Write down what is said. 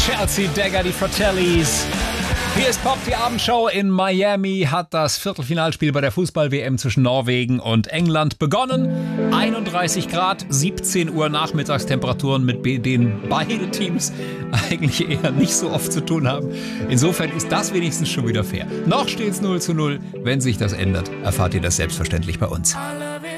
Chelsea Dagger, die Fratellis. Hier ist Pop, die Abendshow. In Miami hat das Viertelfinalspiel bei der Fußball-WM zwischen Norwegen und England begonnen. 31 Grad, 17 Uhr Nachmittagstemperaturen, mit denen beide Teams eigentlich eher nicht so oft zu tun haben. Insofern ist das wenigstens schon wieder fair. Noch steht es 0:0. Wenn sich das ändert, erfahrt ihr das selbstverständlich bei uns.